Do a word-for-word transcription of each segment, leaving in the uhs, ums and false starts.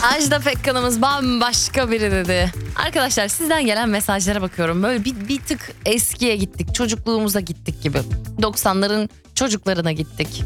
Ajda Pekkan'ımız bambaşka biri dedi. Arkadaşlar sizden gelen mesajlara bakıyorum. Böyle bir, bir tık eskiye gittik. Çocukluğumuza gittik gibi. doksanların çocuklarına gittik.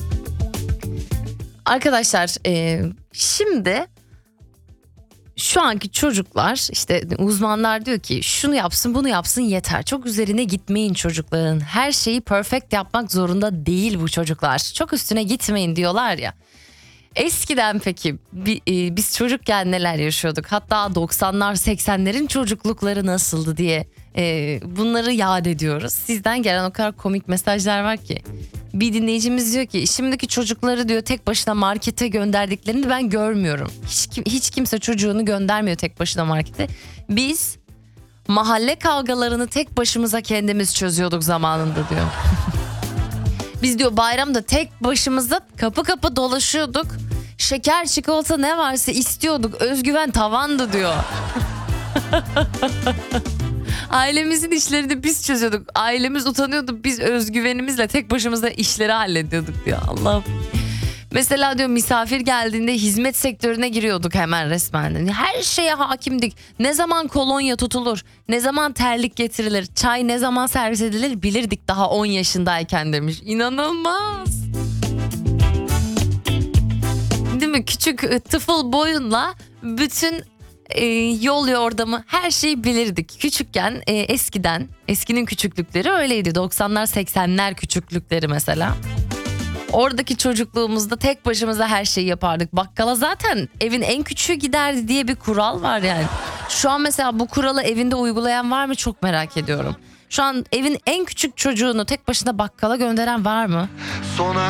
Arkadaşlar e, şimdi şu anki çocuklar, işte uzmanlar diyor ki şunu yapsın bunu yapsın yeter. Çok üzerine gitmeyin çocukların. Her şeyi perfect yapmak zorunda değil bu çocuklar. Çok üstüne gitmeyin diyorlar ya. Eskiden peki biz çocukken neler yaşıyorduk? Hatta doksanlar seksenlerin çocuklukları nasıldı diye bunları yad ediyoruz. Sizden gelen o kadar komik mesajlar var ki. Bir dinleyicimiz diyor ki şimdiki çocukları diyor tek başına markete gönderdiklerini ben görmüyorum. Hiç, hiç kimse çocuğunu göndermiyor tek başına markete. Biz mahalle kavgalarını tek başımıza kendimiz çözüyorduk zamanında diyor. Biz diyor bayramda tek başımıza kapı kapı dolaşıyorduk. Şeker, çikolata ne varsa istiyorduk. Özgüven tavandı diyor. Ailemizin işlerini biz çözüyorduk. Ailemiz utanıyordu. Biz özgüvenimizle tek başımıza işleri hallediyorduk diyor. Allah'ım. Mesela diyor misafir geldiğinde hizmet sektörüne giriyorduk hemen resmen. Her şeye hakimdik. Ne zaman kolonya tutulur, ne zaman terlik getirilir, çay ne zaman servis edilir bilirdik daha on yaşındayken demiş. İnanılmaz. Değil mi? Küçük tıfıl boyunla bütün e, yol yordamı her şeyi bilirdik. Küçükken e, eskiden, eskinin küçüklükleri öyleydi. doksanlar seksenler küçüklükleri mesela. Oradaki çocukluğumuzda tek başımıza her şeyi yapardık. Bakkala zaten evin en küçüğü giderdi diye bir kural var yani. Şu an mesela bu kuralı evinde uygulayan var mı çok merak ediyorum. Şu an evin en küçük çocuğunu tek başına bakkala gönderen var mı? Sona